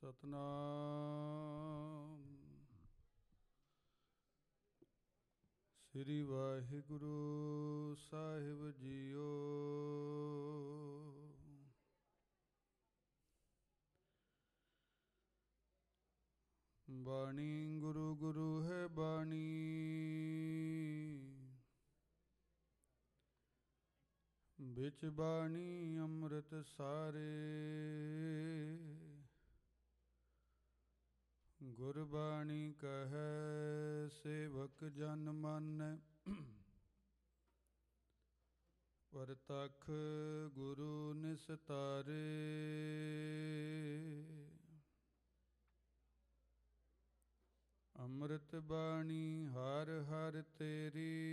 ਸਤਨਾਮ ਸ੍ਰੀ ਵਾਹਿਗੁਰੂ ਸਾਹਿਬ JIO. ਬਾਣੀ ਗੁਰੂ ਗੁਰੂ ਹੈ ਬਾਣੀ, ਵਿੱਚ ਬਾਣੀ ਅੰਮ੍ਰਿਤ ਸਾਰੇ। ਗੁਰਬਾਣੀ ਕਹੈ ਸੇਵਕ ਜਨ ਮਾਨੈ, ਪਰਤਖ ਗੁਰੂ ਨਿਸਤਾਰੇ। ਅੰਮ੍ਰਿਤ ਬਾਣੀ ਹਰ ਹਰ ਤੇਰੀ,